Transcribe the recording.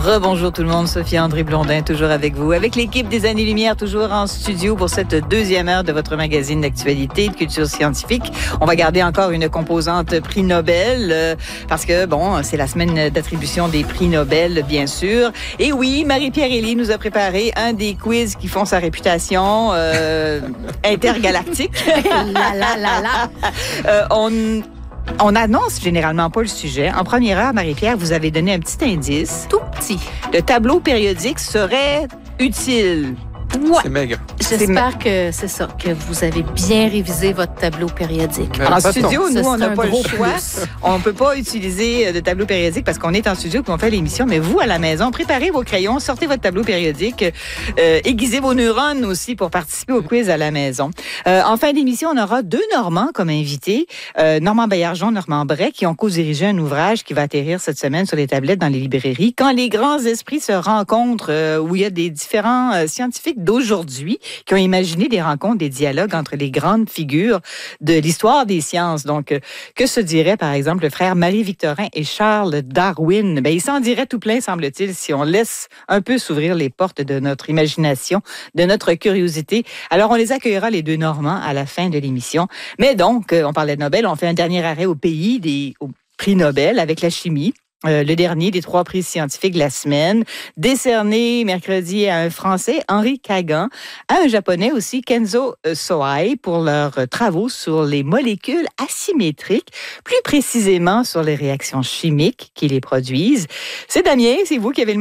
Rebonjour tout le monde, Sophie André Blondin, toujours avec vous, avec l'équipe des Années-Lumière, toujours en studio pour cette deuxième heure de votre magazine d'actualité, de culture scientifique. On va garder encore une composante prix Nobel, parce que, bon, c'est la semaine d'attribution des prix Nobel, bien sûr. Et oui, Marie-Pierre Elie nous a préparé un des quiz qui font sa réputation intergalactique. On annonce généralement pas le sujet. En première heure, Marie-Pierre, vous avez donné un petit indice. Tout petit. Le tableau périodique serait utile. Ouais. C'est maigre. J'espère que c'est ça, que vous avez bien révisé votre tableau périodique. En studio, nous, Ça, on n'a c'est pas un le gros choix. plus. On ne peut pas utiliser de tableau périodique parce qu'on est en studio et qu'on fait l'émission. Mais vous, à la maison, préparez vos crayons, sortez votre tableau périodique, aiguisez vos neurones aussi pour participer au quiz à la maison. En fin d'émission, on aura deux Normands comme invités. Normand Baillargeon, Normand Bray, qui ont co-dirigé un ouvrage qui va atterrir cette semaine sur les tablettes dans les librairies. Quand les grands esprits se rencontrent, où il y a des différents scientifiques d'aujourd'hui qui ont imaginé des rencontres, des dialogues entre les grandes figures de l'histoire des sciences. Donc, que se dirait, par exemple, le frère Marie-Victorin et Charles Darwin? Ben, il s'en dirait tout plein, semble-t-il, si on laisse un peu s'ouvrir les portes de notre imagination, de notre curiosité. Alors, on les accueillera, les deux Normands, à la fin de l'émission. Mais donc, on parlait de Nobel, on fait un dernier arrêt au prix Nobel avec la chimie. Le dernier des 3 prix scientifiques de la semaine, décerné mercredi à un Français, Henri Kagan, à un Japonais aussi, Kenzo Sohei, pour leurs travaux sur les molécules asymétriques, plus précisément sur les réactions chimiques qui les produisent. C'est Damien, c'est vous qui avez le